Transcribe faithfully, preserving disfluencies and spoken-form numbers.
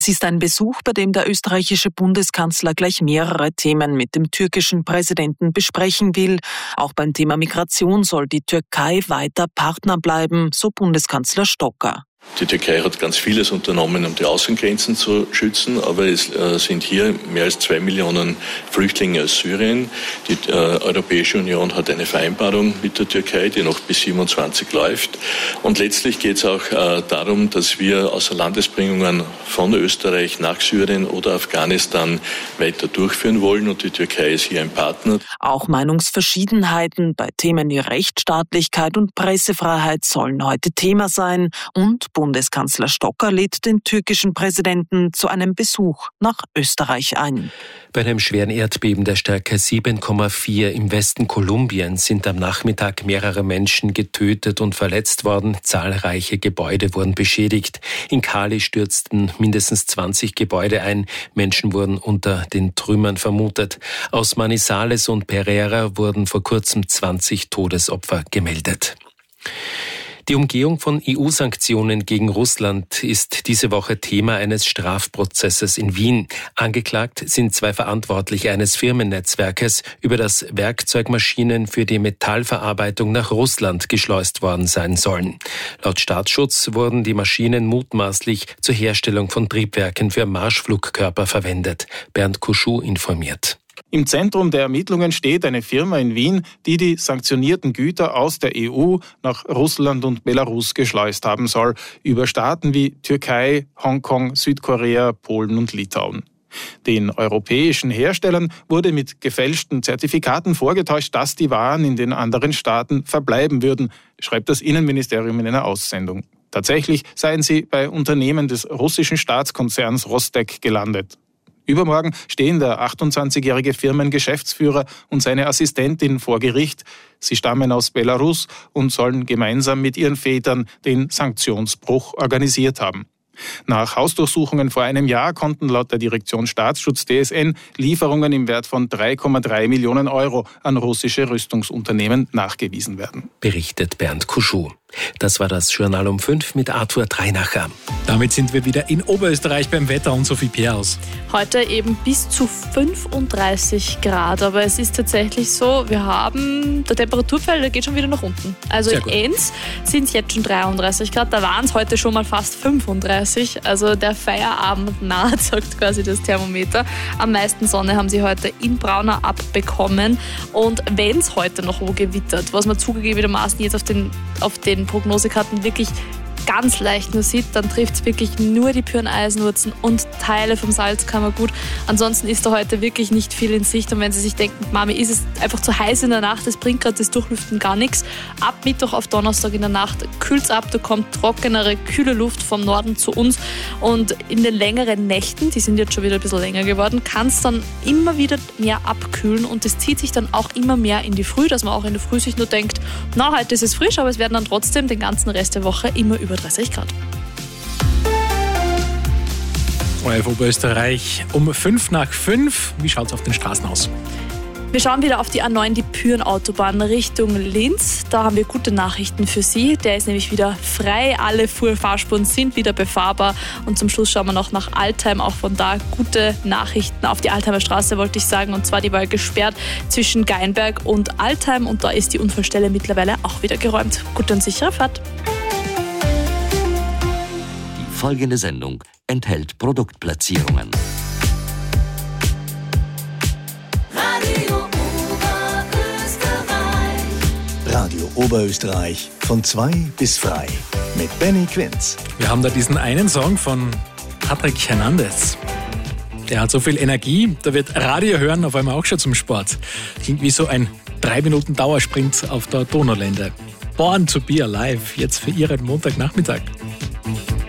Es ist ein Besuch, bei dem der österreichische Bundeskanzler gleich mehrere Themen mit dem türkischen Präsidenten besprechen will. Auch beim Thema Migration soll die Türkei weiter Partner bleiben, so Bundeskanzler Stocker. Die Türkei hat ganz vieles unternommen, um die Außengrenzen zu schützen, aber es äh, sind hier mehr als zwei Millionen Flüchtlinge aus Syrien. Die äh, Europäische Union hat eine Vereinbarung mit der Türkei, die noch bis siebenundzwanzig läuft. Und letztlich geht es auch äh, darum, dass wir Außerlandesbringungen von Österreich nach Syrien oder Afghanistan weiter durchführen wollen und die Türkei ist hier ein Partner. Auch Meinungsverschiedenheiten bei Themen wie Rechtsstaatlichkeit und Pressefreiheit sollen heute Thema sein und Bundeskanzler Stocker lädt den türkischen Präsidenten zu einem Besuch nach Österreich ein. Bei einem schweren Erdbeben der Stärke sieben Komma vier im Westen Kolumbiens sind am Nachmittag mehrere Menschen getötet und verletzt worden. Zahlreiche Gebäude wurden beschädigt. In Cali stürzten mindestens zwanzig Gebäude ein. Menschen wurden unter den Trümmern vermutet. Aus Manizales und Pereira wurden vor kurzem zwanzig Todesopfer gemeldet. Die Umgehung von E U-Sanktionen gegen Russland ist diese Woche Thema eines Strafprozesses in Wien. Angeklagt sind zwei Verantwortliche eines Firmennetzwerkes, über das Werkzeugmaschinen für die Metallverarbeitung nach Russland geschleust worden sein sollen. Laut Staatsschutz wurden die Maschinen mutmaßlich zur Herstellung von Triebwerken für Marschflugkörper verwendet. Bernd Kuschu informiert. Im Zentrum der Ermittlungen steht eine Firma in Wien, die die sanktionierten Güter aus der E U nach Russland und Belarus geschleust haben soll, über Staaten wie Türkei, Hongkong, Südkorea, Polen und Litauen. Den europäischen Herstellern wurde mit gefälschten Zertifikaten vorgetäuscht, dass die Waren in den anderen Staaten verbleiben würden, schreibt das Innenministerium in einer Aussendung. Tatsächlich seien sie bei Unternehmen des russischen Staatskonzerns Rostec gelandet. Übermorgen stehen der achtundzwanzigjährige Firmengeschäftsführer und seine Assistentin vor Gericht. Sie stammen aus Belarus und sollen gemeinsam mit ihren Vätern den Sanktionsbruch organisiert haben. Nach Hausdurchsuchungen vor einem Jahr konnten laut der Direktion Staatsschutz D S N Lieferungen im Wert von drei Komma drei Millionen Euro an russische Rüstungsunternehmen nachgewiesen werden. Berichtet Bernd Kuschu. Das war das Journal um fünf mit Arthur Dreinacher. Damit sind wir wieder in Oberösterreich beim Wetter und Sophie Peers. Heute eben bis zu fünfunddreißig Grad, aber es ist tatsächlich so, wir haben, der Temperaturpfeil, der geht schon wieder nach unten. Also Sehr in gut. Enns sind es jetzt schon dreiunddreißig Grad, da waren es heute schon mal fast fünfunddreißig, also der Feierabend naht, sagt quasi das Thermometer. Am meisten Sonne haben sie heute in Braunau abbekommen und wenn es heute noch wo gewittert, was man zugegebenermaßen jetzt auf den, auf den Prognosekarten wirklich ganz leicht nur sieht, dann trifft es wirklich nur die Pyren-Eisenwurzen und Teile vom Salzkammergut. Ansonsten ist da heute wirklich nicht viel in Sicht. Und wenn Sie sich denken, Mami, ist es einfach zu heiß in der Nacht, es bringt gerade das Durchlüften gar nichts. Ab Mittwoch auf Donnerstag in der Nacht kühlt es ab, da kommt trockenere, kühle Luft vom Norden zu uns. Und in den längeren Nächten, die sind jetzt schon wieder ein bisschen länger geworden, kann es dann immer wieder mehr abkühlen und das zieht sich dann auch immer mehr in die Früh, dass man auch in der Früh sich nur denkt, na, heute ist es frisch, aber es werden dann trotzdem den ganzen Rest der Woche immer über dreißig Grad. Auf Oberösterreich um fünf nach fünf. Wie schaut es auf den Straßen aus? Wir schauen wieder auf die A neun, die Pyrenautobahn Richtung Linz. Da haben wir gute Nachrichten für Sie. Der ist nämlich wieder frei. Alle Fahrspuren sind wieder befahrbar. Und zum Schluss schauen wir noch nach Altheim. Auch von da gute Nachrichten auf die Altheimer Straße, wollte ich sagen. Und zwar die war gesperrt zwischen Geinberg und Altheim. Und da ist die Unfallstelle mittlerweile auch wieder geräumt. Gute und sichere Fahrt. Die folgende Sendung enthält Produktplatzierungen. Radio Oberösterreich von zwei bis frei mit Benny Quinz. Wir haben da diesen einen Song von Patrick Hernandez. Der hat so viel Energie, da wird Radio hören auf einmal auch schon zum Sport. Klingt wie so ein drei Minuten Dauersprint auf der Donaulände. Born to be alive, jetzt für Ihren Montagnachmittag.